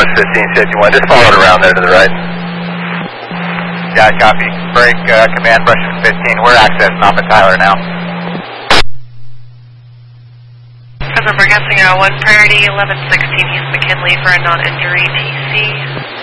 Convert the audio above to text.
1551. Just follow it around there to the right. Yeah, copy. Break, command, brush 15. We're accessing off of Tyler now. Present Burgessing 1 priority 1116 East McKinley for a non-injury TC.